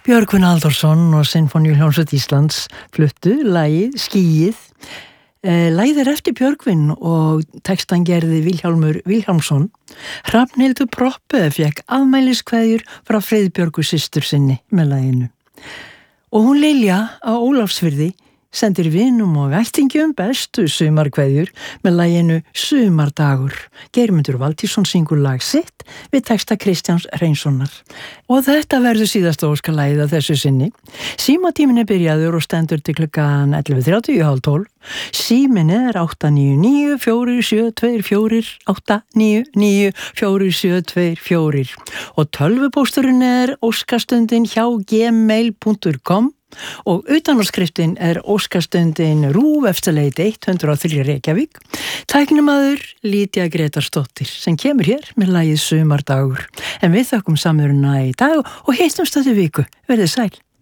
Björgvin Halldórsson og Sinfóníuhljómsveit Íslands fluttu lagið Skýið. Lagið er eftir Björgvin og textan gerði Vilhjálmur Vilhjálmsson. Hrafnhildur Proppe fékk afmæliskveðjur frá Friðbjörgu systur sinni með laginu. Og hún Lilja á Ólafsfirði sendir vinum og ættingjum bestu sumarkveðjur með laginu Sumardagur. Geirmundur Valtýsson syngur lag sitt við texta Kristjáns Hreinssonar. Og þetta verður síðasta óskalagið að þessu sinni. Símatíminn er byrjaður og stendur til klukkan 11:30 í hálf 12. Síminn er 899 4724 899 4724 og tölvupósturinn er óskastundin hjá gmail.com og utanárskriftin er óskastundin RÚV eftirleit 103 Reykjavík. Tæknimaður Lýdía Gretarsdóttir sem kemur hér með lagið Sumardagur. En við þökkum samveruna í dag og hittumst þetta viku. Verðið sæl.